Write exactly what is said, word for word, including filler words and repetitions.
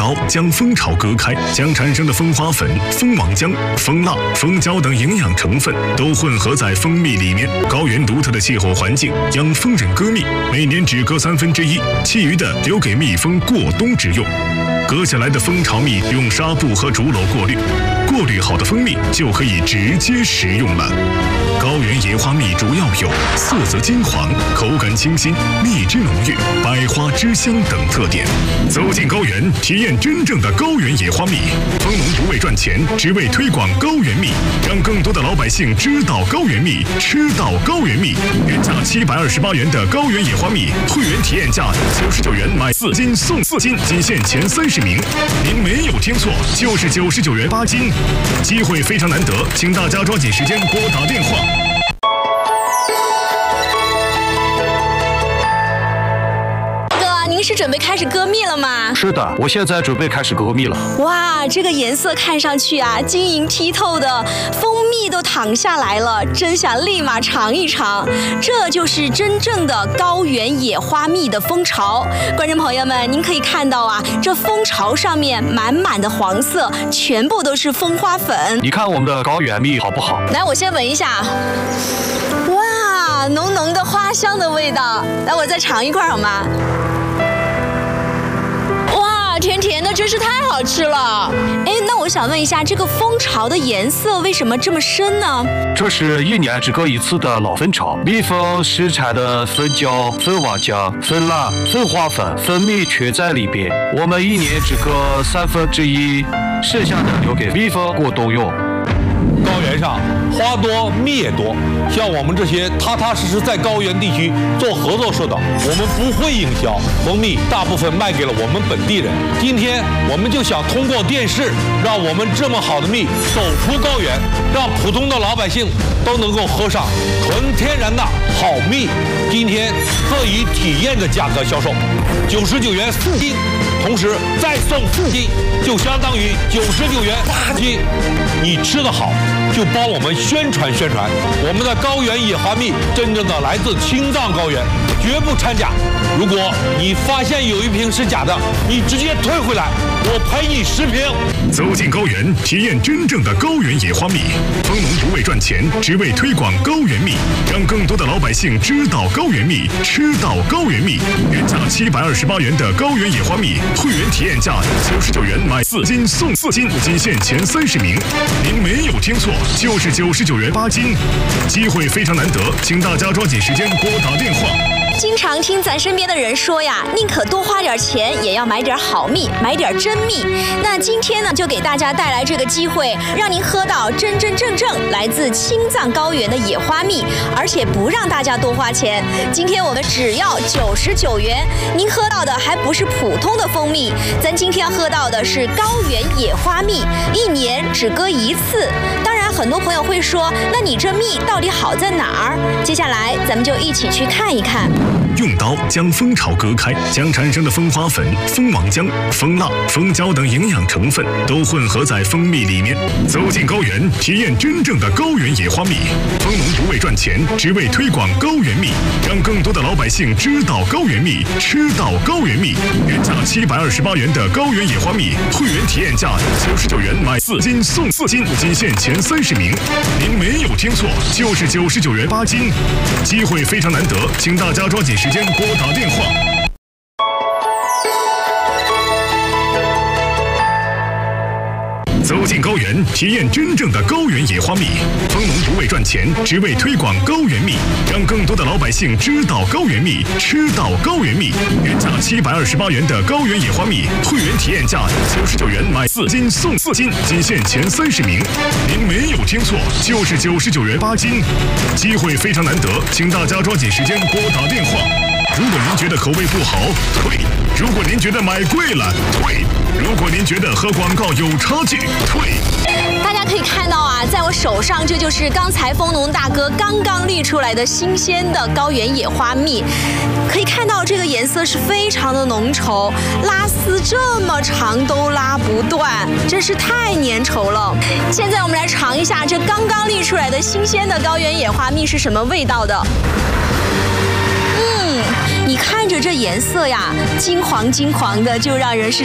刀将蜂巢割开，将产生的蜂花粉、蜂王浆、蜂蜡、蜂胶等营养成分都混合在蜂蜜里面。高原独特的气候环境让蜂人割蜜每年只割三分之一，其余的留给蜜蜂过冬之用。割下来的蜂巢蜜用纱布和竹篓过滤，过滤好的蜂蜜就可以直接食用了。高原野花蜜主要有色泽金黄、口感清新、蜜汁浓郁、百花之香等特点。走进高原，体验真正的高原野花蜜。蜂农不为赚钱，只为推广高原蜜，让更多的老百姓知道高原蜜，吃到高原蜜。原价七百二十八元的高原野花蜜，会员体验价九十九元买四斤送四斤，仅限前三十名。您没有听错，就是九十九元八斤。机会非常难得，请大家抓紧时间拨打电话。 您是准备开始割蜜了吗？ 是的，我现在准备开始割蜜了。 哇，这个颜色看上去啊，晶莹剔透的，蜂蜜都淌下来了，真想立马尝一尝。这就是真正的高原野花蜜的蜂巢。观众朋友们，您可以看到啊，这蜂巢上面满满的黄色，全部都是蜂花粉。 你看我们的高原蜜好不好？ 来，我先闻一下。哇，浓浓的花香的味道。来，我再尝一块好吗？甜甜的，真是太好吃了。哎，那我想问一下，这个蜂巢的颜色为什么这么深呢？ 这是一年只割一次的老蜂巢，蜜蜂生产的蜂胶、蜂王浆、蜂蜡、蜂花粉、蜂蜜全在里边。我们一年只割三分之一，剩下的留给蜜蜂过冬用。 高原上花多蜜也多，像我们这些踏踏实实在高原地区做合作社的，我们不会营销，蜂蜜大部分卖给了我们本地人。今天我们就想通过电视，让我们这么好的蜜走出高原，让普通的老百姓都能够喝上纯天然的好蜜。今天特以体验的价格销售，九十九元四斤，同时再送四斤，就相当于九十九元八斤。你吃得好，就帮我们宣传宣传我们的高原野花蜜，真正的来自青藏高原，绝不掺假。如果你发现有一瓶是假的，你直接退回来，我赔你十瓶。 走进高原，体验真正的高原野花蜜。蜂农不为赚钱，只为推广高原蜜，让更多的老百姓知道高原蜜，吃到高原蜜。原价七百二十八元的高原野花蜜，会员体验价九十九元买四斤送四斤，仅限前三十名。您没有听错，就是九十九元八斤。机会非常难得，请大家抓紧时间拨打电话。 经常听咱身边的人说呀，宁可多花点钱，也要买点好蜜，买点真蜜。那今天呢，就给大家带来这个机会，让您喝到真真正正来自青藏高原的野花蜜，而且不让大家多花钱。今天我们只要九十九元，您喝到的还不是普通的蜂蜜，咱今天喝到的是高原野花蜜，一年只割一次。当然，很多朋友会说，那你这蜜到底好在哪儿？接下来咱们就一起去看一看。 用刀将蜂巢割开，将产生的蜂花粉、蜂王浆、蜂蜡、蜂胶等营养成分都混合在蜂蜜里面。走进高原，体验真正的高原野花蜜。蜂农不为赚钱，只为推广高原蜜，让更多的老百姓知道高原蜜，吃到高原蜜。原价七百二十八元的高原野花蜜，会员体验价九十九元买四斤送四斤，仅限前三十名。您没有听错，就是九十九元八斤。机会非常难得，请大家抓紧时间拨打电话。走进高原，体验真正的高原野花蜜。蜂农不为赚钱，只为推广高原蜜，让更多的老百姓知道高原蜜，吃到高原蜜。原价七百二十八元的高原野花蜜，会员体验价九十九元买四斤送四斤，仅限前三十名。您没有听错，就是九十九元八斤。机会非常难得，请大家抓紧时间拨打电话。如果您觉得口味不好，退；如果您觉得买贵了，退；如果您觉得和广告有差距，退。 大家可以看到啊，在我手上，这就是刚才蜂农大哥刚刚滤出来的新鲜的高原野花蜜。可以看到这个颜色是非常的浓稠，拉丝这么长都拉不断，真是太粘稠了。现在我们来尝一下这刚刚滤出来的新鲜的高原野花蜜是什么味道的。嗯，你看着这颜色呀，金黄金黄的，就让人是